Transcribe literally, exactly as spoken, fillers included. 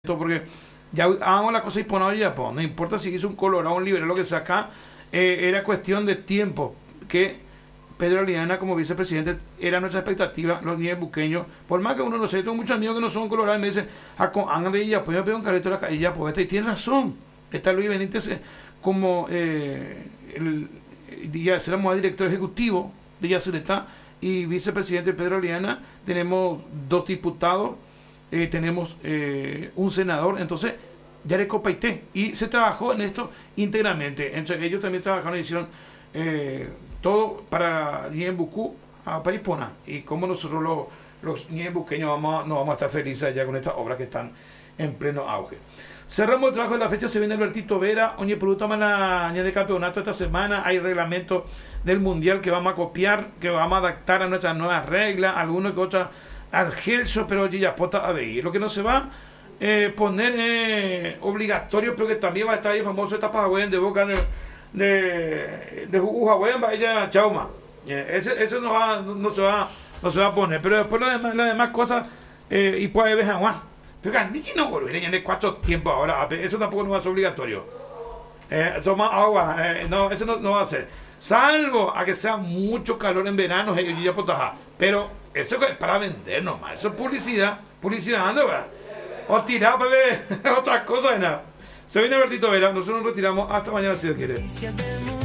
Porque ya hagamos la cosa disponible ya, pues, no importa si hizo un colorado, un liberal, lo que sea acá, eh, era cuestión de tiempo que Pedro Liana como vicepresidente era nuestra expectativa, los niños buqueños, por más que uno no sé, tengo muchos amigos que no son colorados y me dicen, hagan de ella, pues yo me pego un carrito de la calle, ya, pues y tiene razón, está Luis Benítez eh, como eh, el, ya será director ejecutivo de Yacyretá y vicepresidente Pedro Liana, tenemos dos diputados, eh, tenemos eh, un senador, entonces ya le copaité y se trabajó en esto íntegramente. Entre ellos también trabajaron y hicieron eh, todo para Ñembucú a Paripona, y como nosotros los, los ñembuqueños vamos a, no vamos a estar felices allá con estas obras que están en pleno auge. Cerramos el trabajo de la fecha, se viene Albertito Vera, oye, producto la año de campeonato esta semana, hay reglamento del mundial que vamos a copiar, que vamos a adaptar a nuestras nuevas reglas, algunos que otras argelso, pero oye, ya pota a ver. Lo que no se va eh, poner eh, obligatorio, pero que también va a estar ahí famoso esta pagüen de boca de de, de Huawei, va ella Chauma. Ese, ese no va, no, no se va, no se va a poner, pero después las demás, las demás cosas eh, y puede ver jamás. Pero que ni que no volver de cuatro tiempos ahora, eso tampoco no va a ser obligatorio. Eh, toma agua, eh, no, eso no, no va a ser. Salvo a que sea mucho calor en verano, eh, ya potaja. Pero eso es para vender nomás, eso es publicidad, publicidad ando, ¿verdad? O tirar para ver otras cosas, nada. Se viene Bertito Vera, nosotros nos retiramos hasta mañana si Dios quiere.